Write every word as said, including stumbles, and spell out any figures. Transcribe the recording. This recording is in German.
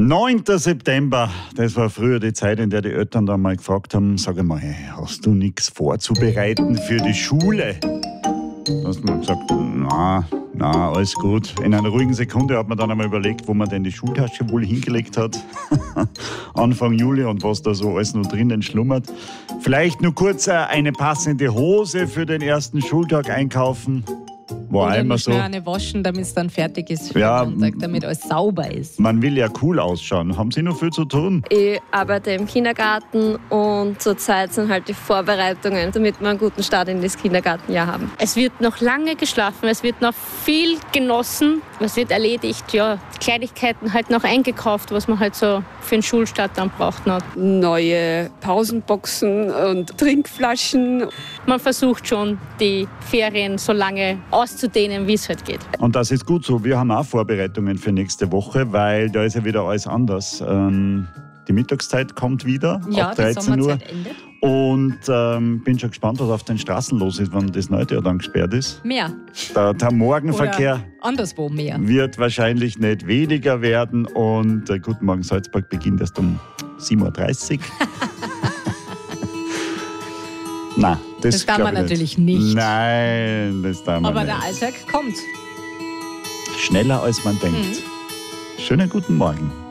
neunter September, das war früher die Zeit, in der die Eltern dann mal gefragt haben, sag mal, hast du nichts vorzubereiten für die Schule? Da hast du gesagt, na, na, alles gut. In einer ruhigen Sekunde hat man dann einmal überlegt, wo man denn die Schultasche wohl hingelegt hat. Anfang Juli und was da so alles noch drinnen schlummert. Vielleicht nur kurz eine passende Hose für den ersten Schultag einkaufen. War Oder immer noch so. schnell eine waschen, damit es dann fertig ist für Ja, den Montag, damit alles sauber ist. Man will ja cool ausschauen. Haben Sie noch viel zu tun? Ich arbeite im Kindergarten und zurzeit sind halt die Vorbereitungen, damit wir einen guten Start in das Kindergartenjahr haben. Es wird noch lange geschlafen, es wird noch viel genossen, es wird erledigt, ja, Kleinigkeiten halt noch eingekauft, was man halt so für den Schulstart dann braucht noch. Neue Pausenboxen und Trinkflaschen. Man versucht schon, die Ferien so lange auszudehnen, wie es halt geht. Und das ist gut so. Wir haben auch Vorbereitungen für nächste Woche, weil da ist ja wieder alles anders. Ähm, die Mittagszeit kommt wieder Ja, ab die dreizehn Uhr. Sommerzeit endet. Und ähm, bin schon gespannt, was auf den Straßen los ist, wenn das neue Jahr dann gesperrt ist. Mehr. Der, der Morgenverkehr Oder anderswo mehr. wird wahrscheinlich nicht weniger werden. Und äh, Guten Morgen Salzburg beginnt erst um sieben Uhr dreißig. Nein, das, Das darf glaub man ich natürlich nicht. Nein, das darf man Aber nicht. der Alltag kommt. Schneller als man denkt. Mhm. Schönen guten Morgen.